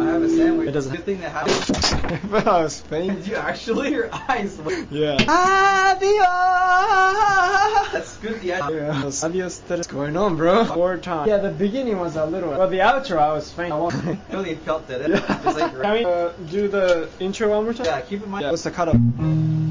have a sandwich. It doesn't. Good thing that happened. But I was faint. Did you actually? Your eyes. Yeah. Adios. That's good. Yeah. Adios. What's going on, bro? 4 times. Yeah, the beginning was a little. Well, the outro I was faint. I really felt it. Yeah. Just like. Can we do the intro one more time? Yeah. Keep in mind. Yeah. What's the cutoff?